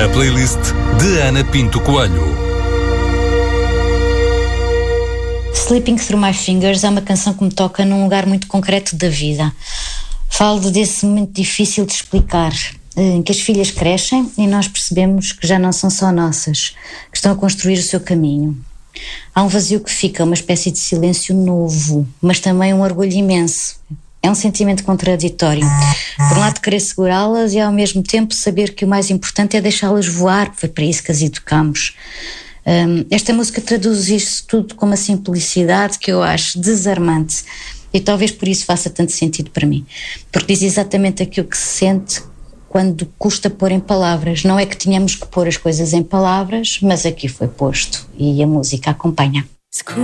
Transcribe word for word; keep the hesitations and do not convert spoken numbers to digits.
playlist de Ana Pinto Coelho. Slipping Through My Fingers é uma canção que me toca num lugar muito concreto da vida. Falo desse momento difícil de explicar, em que as filhas crescem e nós percebemos que já não são só nossas, que estão a construir o seu caminho. Há um vazio que fica, uma espécie de silêncio novo, mas também um orgulho imenso. É um sentimento contraditório. Por um lado, querer segurá-las e ao mesmo tempo saber que o mais importante é deixá-las voar, foi para isso que as educamos. Um, esta música traduz isto tudo com uma simplicidade que eu acho desarmante e talvez por isso faça tanto sentido para mim, porque diz exatamente aquilo que se sente quando custa pôr em palavras. Não é que tínhamos que pôr as coisas em palavras, mas aqui foi posto e a música acompanha.